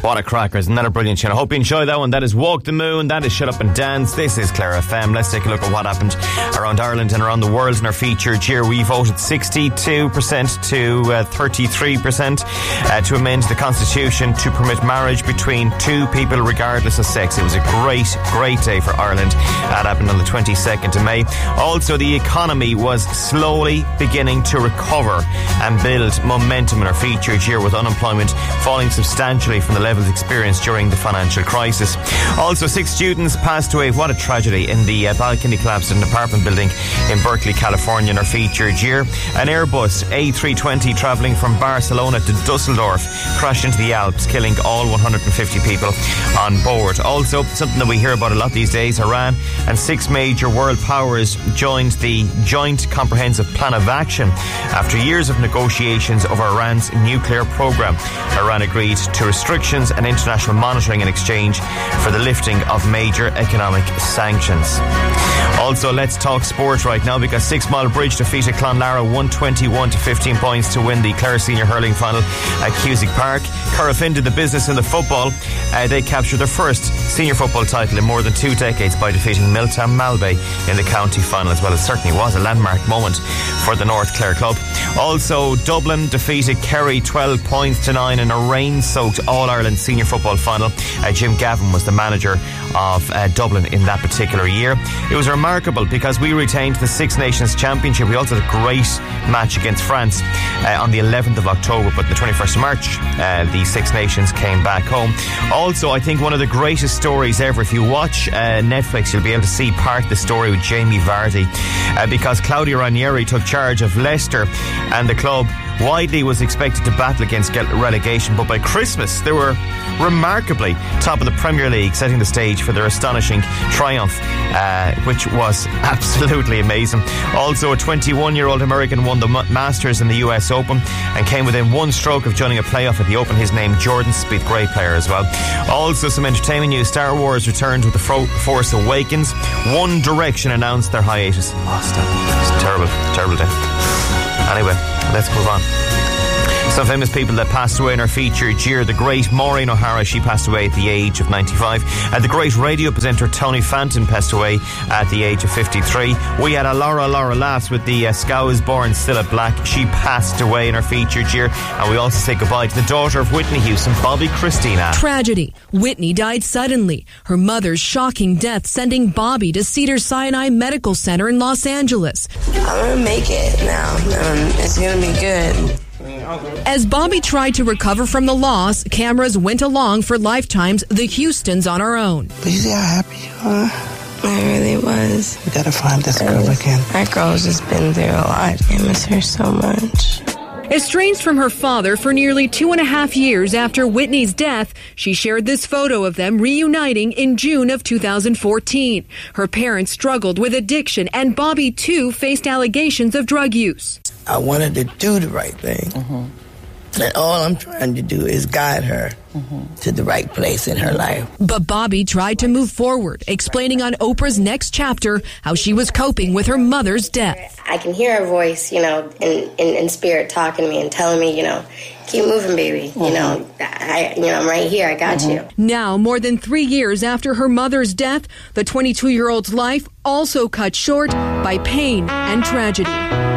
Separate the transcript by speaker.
Speaker 1: What a cracker. Isn't that a brilliant tune? I hope you enjoyed that one. That is Walk the Moon. That is Shut Up and Dance. This is Clare FM. Let's take a look at what happened around Ireland and around the world in our featured year. We voted 62% to 33% to amend the Constitution to permit marriage between two people regardless of sex. It was a great day for Ireland. That happened on the 22nd of May. Also, the economy was slowly beginning to recover and build momentum in our featured year, with unemployment falling substantially from the levels experienced during the financial crisis. Also, 6 students passed away. What a tragedy in the balcony collapse in an apartment building in Berkeley, California in our featured year. An Airbus A320 travelling from Barcelona to Dusseldorf crashed into the Alps, killing all 150 people on board. Also, something that we hear about a lot these days, Iran and 6 major world powers joined the Joint Comprehensive Plan of Action after years of negotiations over Iran's nuclear program. Iran agreed to restrictions and international monitoring in exchange for the lifting of major economic sanctions. Also, let's talk sport right now, because 6 Mile Bridge defeated Clonlara 121 to 15 points to win the Clare Senior Hurling Final at Cusack Park. Currafin did the business in the football. They captured their first senior football title in more than 2 decades by defeating Miltown Malbay in the county final as well. It certainly was a landmark moment for the North Clare club. Also, Dublin defeated Kerry 12 points to 9 in a rain-soaked All-Ireland senior football final. Jim Gavin was the manager of Dublin in that particular year. It was remarkable because we retained the Six Nations Championship. We also had a great match against France on the 11th of October, but the 21st of March, the Six Nations came back home. Also, I think one of the greatest stories ever, if you watch Netflix, you'll be able to see part of the story with Jamie Vardy, because Claudio Ranieri took charge of Leicester, and the club widely was expected to battle against relegation, but by Christmas they were remarkably top of the Premier League, setting the stage for their astonishing triumph, which was absolutely amazing. Also, a 21-year-old American won the Masters in the US Open and came within 1 stroke of joining a playoff at the Open. His name, Jordan Spieth, great player as well. Also, some entertainment news. Star Wars returned with The Force Awakens. One Direction announced their hiatus. Oh, stop. It's a terrible day. Anyway, let's move on. Some famous people that passed away in our featured year. The great Maureen O'Hara, she passed away at the age of 95. The great radio presenter Tony Fanton passed away at the age of 53. We had a Laura laughs with the Scows born Cilla Black. She passed away in our featured year. And we also say goodbye to the daughter of Whitney Houston, Bobby Christina.
Speaker 2: Tragedy. Whitney died suddenly. Her mother's shocking death sending Bobby to Cedars-Sinai Medical Center in Los Angeles.
Speaker 3: I'm going to make it now. It's going to be good.
Speaker 2: As Bobby tried to recover from the loss, cameras went along for Lifetime's The Houstons on Our Own.
Speaker 3: But you see how happy you are? I really was.
Speaker 4: We gotta find this girl again.
Speaker 3: That girl's just been through a lot. I miss her so much.
Speaker 2: Estranged from her father for nearly 2.5 years after Whitney's death, she shared this photo of them reuniting in June of 2014. Her parents struggled with addiction, and Bobby, too, faced allegations of drug use.
Speaker 4: I wanted to do the right thing. And all I'm trying to do is guide her to the right place in her life.
Speaker 2: But Bobby tried to move forward, explaining on Oprah's Next Chapter how she was coping with her mother's death.
Speaker 5: I can hear her voice, in spirit talking to me and telling me, keep moving, baby. I'm right here. I got you.
Speaker 2: Now, more than 3 years after her mother's death, the 22-year-old's life also cut short by pain and tragedy.